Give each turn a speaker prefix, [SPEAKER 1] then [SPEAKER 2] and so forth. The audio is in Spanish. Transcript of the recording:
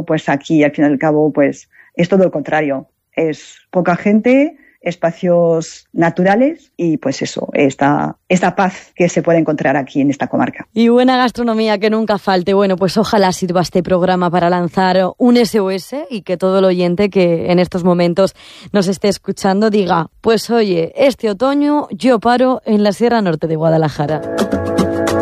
[SPEAKER 1] pues aquí al fin y al cabo pues es todo lo contrario. Es poca gente, espacios naturales y pues eso, esta paz que se puede encontrar aquí en esta comarca.
[SPEAKER 2] Y buena gastronomía que nunca falte. Bueno, pues ojalá sirva este programa para lanzar un SOS y que todo el oyente que en estos momentos nos esté escuchando diga, pues oye, este otoño yo paro en la Sierra Norte de Guadalajara.